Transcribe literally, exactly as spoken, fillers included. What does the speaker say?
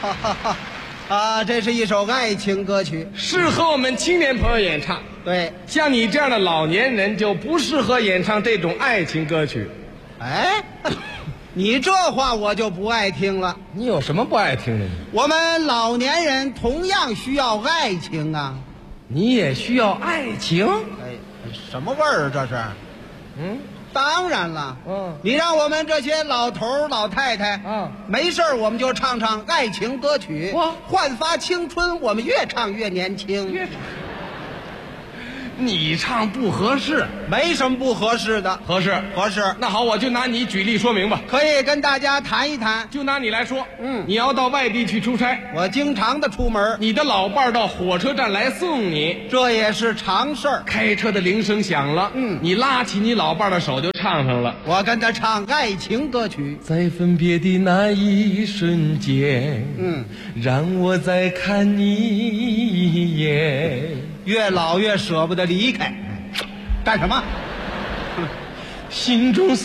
啊，这是一首爱情歌曲， 适合我们青年朋友演唱。 对， 像你这样的老年人就不适合演唱这种爱情歌曲。 哎，你这话我就不爱听了。 你有什么不爱听的呢？ 我们老年人同样需要爱情啊。 你也需要爱情？ 哎，什么味儿啊这是？ 嗯， 当然了， 嗯， 你让我们这些老头儿老太太， 嗯， 没事儿我们就唱唱爱情歌曲， 哇， 焕发青春，我们越唱越年轻。 越你唱不合适， 没什么不合适的， 合适合适。 那好，我就拿你举例说明吧。 可以跟大家谈一谈。 就拿你来说， 嗯， 你要到外地去出差， 我经常的出门， 你的老伴儿到火车站来送你， 这也是常事儿。 开车的铃声响了， 嗯， 你拉起你老伴儿的手就唱上了。 我跟他唱爱情歌曲， 在分别的那一瞬间， 嗯， 让我再看你一眼。 越老越舍不得离开，干什么？ 心中